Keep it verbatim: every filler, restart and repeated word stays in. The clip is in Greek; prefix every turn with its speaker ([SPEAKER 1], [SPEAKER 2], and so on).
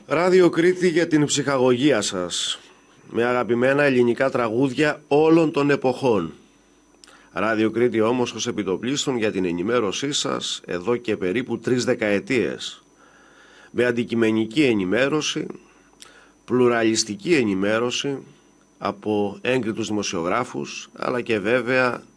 [SPEAKER 1] Ράδιο Κρήτη για την ψυχαγωγία σας, με αγαπημένα ελληνικά τραγούδια όλων των εποχών. Ράδιο Κρήτη όμως ως επιτοπλίστων για την ενημέρωσή σας εδώ και περίπου τρεις δεκαετίες. Με αντικειμενική ενημέρωση, πλουραλιστική ενημέρωση από έγκριτους δημοσιογράφους, αλλά και βέβαια